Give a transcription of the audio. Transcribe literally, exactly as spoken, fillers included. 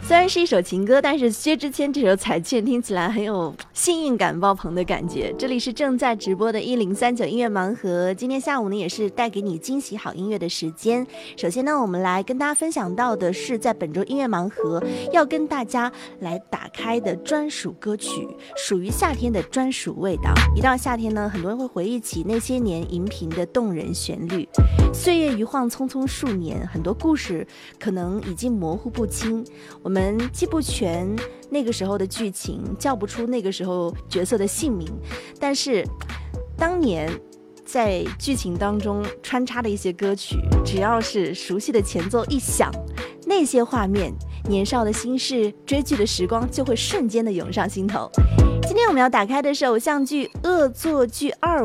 虽然是一首情歌，但是薛之谦这首《彩券》听起来很有幸运感爆棚的感觉。这里是正在直播的一零三九音乐盲盒，今天下午呢也是带给你惊喜好音乐的时间。首先呢，我们来跟大家分享到的是在本周音乐盲盒要跟大家来打开的专属歌曲，属于夏天的专属味道。一到夏天呢，很多人会回忆起那些年荧屏的动人旋律。岁月一晃匆匆数年，很多故事可能已经模糊不清，我们记不全那个时候的剧情，叫不出那个时候角色的姓名，但是当年在剧情当中穿插的一些歌曲，只要是熟悉的前奏一响，那些画面、年少的心事、追剧的时光就会瞬间的涌上心头。今天我们要打开的是偶像剧《恶作剧二》